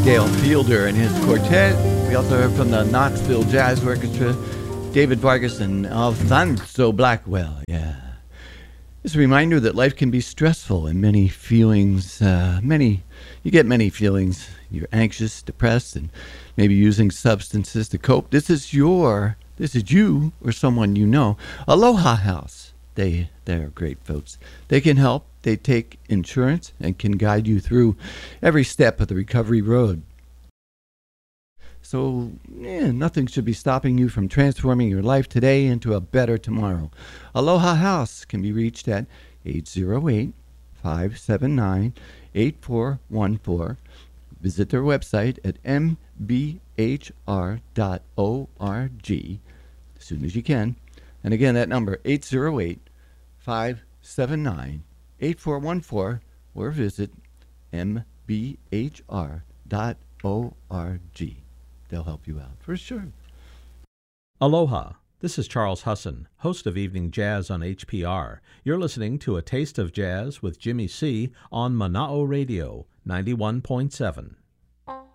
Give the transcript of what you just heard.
Dale Fielder and his quartet. We also heard from the Knoxville Jazz Orchestra, David Vargas and Alfonso Blackwell. Yeah. Just a reminder that life can be stressful and many feelings, you get many feelings. You're anxious, depressed, and maybe using substances to cope. This is you or someone you know. Aloha House. They're great folks. They can help. They take insurance and can guide you through every step of the recovery road. So, nothing should be stopping you from transforming your life today into a better tomorrow. Aloha House can be reached at 808-579-8414. Visit their website at mbhr.org as soon as you can. And again, that number, 808-579-8414, or visit mbhr.org. They'll help you out for sure. Aloha. This is Charles Husson, host of Evening Jazz on HPR. You're listening to A Taste of Jazz with Jimmy C. on Mana'o Radio, 91.7.